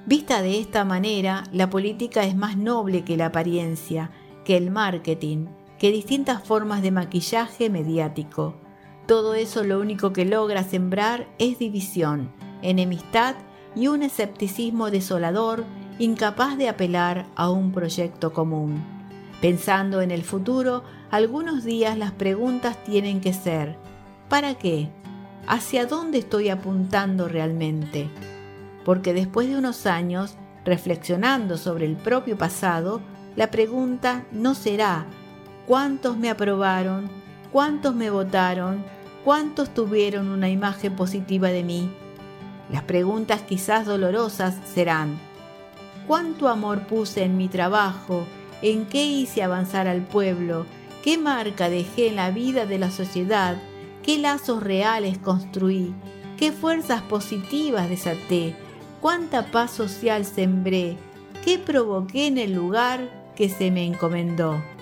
Vista de esta manera, la política es más noble que la apariencia, que el marketing, que distintas formas de maquillaje mediático. Todo eso lo único que logra sembrar es división, enemistad y un escepticismo desolador, incapaz de apelar a un proyecto común. Pensando en el futuro, algunos días las preguntas tienen que ser: ¿para qué? ¿Hacia dónde estoy apuntando realmente? Porque después de unos años, reflexionando sobre el propio pasado, la pregunta no será ¿cuántos me aprobaron? ¿Cuántos me votaron? ¿Cuántos tuvieron una imagen positiva de mí? Las preguntas quizás dolorosas serán: ¿cuánto amor puse en mi trabajo? ¿En qué hice avanzar al pueblo? ¿Qué marca dejé en la vida de la sociedad? ¿Qué lazos reales construí? ¿Qué fuerzas positivas desaté? ¿Cuánta paz social sembré? ¿Qué provoqué en el lugar que se me encomendó?